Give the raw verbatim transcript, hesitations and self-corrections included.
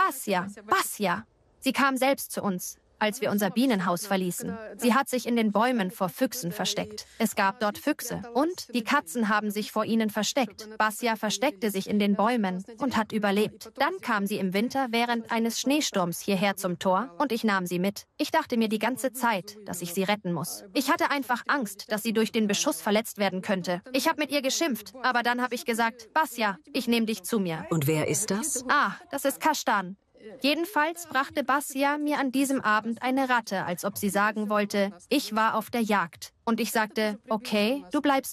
Basia, Basia. Sie kam selbst zu uns, als wir unser Bienenhaus verließen. Sie hat sich in den Bäumen vor Füchsen versteckt. Es gab dort Füchse und die Katzen haben sich vor ihnen versteckt. Basia versteckte sich in den Bäumen und hat überlebt. Dann kam sie im Winter während eines Schneesturms hierher zum Tor und ich nahm sie mit. Ich dachte mir die ganze Zeit, dass ich sie retten muss. Ich hatte einfach Angst, dass sie durch den Beschuss verletzt werden könnte. Ich habe mit ihr geschimpft, aber dann habe ich gesagt, Basia, ich nehme dich zu mir. Und wer ist das? Ah, das ist Kashtan. Jedenfalls brachte Basia mir an diesem Abend eine Ratte, als ob sie sagen wollte, ich war auf der Jagd. Und ich sagte, okay, du bleibst